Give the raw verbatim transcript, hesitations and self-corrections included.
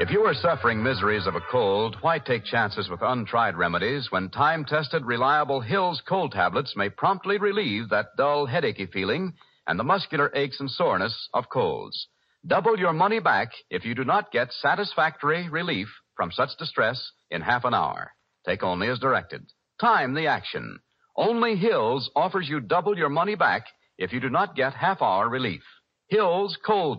If you are suffering miseries of a cold, why take chances with untried remedies when time-tested, reliable Hills cold tablets may promptly relieve that dull, headachy feeling and the muscular aches and soreness of colds? Double your money back if you do not get satisfactory relief from such distress in half an hour. Take only as directed. Time the action. Only Hills offers you double your money back if you do not get half-hour relief. Hills cold